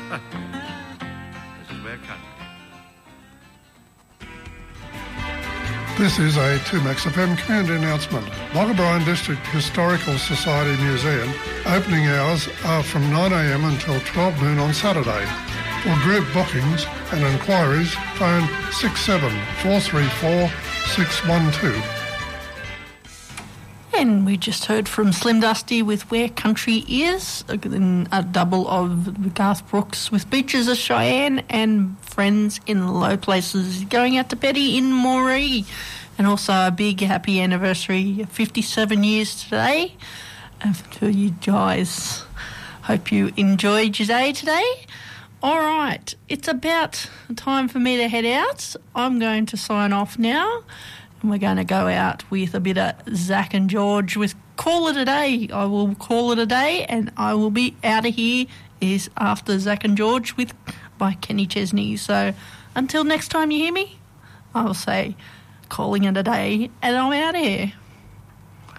This is Where Country. This is a 2Max FM community announcement. Wagga Bryan District Historical Society Museum opening hours are from 9am until 12 noon on Saturday. For group bookings and enquiries, phone 67 434 612. And we just heard from Slim Dusty with Where Country Is, then a double of Garth Brooks with Beaches of Cheyenne and Friends in Low Places. Going out to Betty in Moree. And also a big happy anniversary, 57 years today. To you guys, hope you enjoyed your day today. All right, it's about time for me to head out. I'm going to sign off now. And we're going to go out with a bit of Zach and George with Call It A Day. I will call it a day and I will be out of here is after Zach and George by Kenny Chesney. So until next time you hear me, I will say calling it a day and I'm out of here.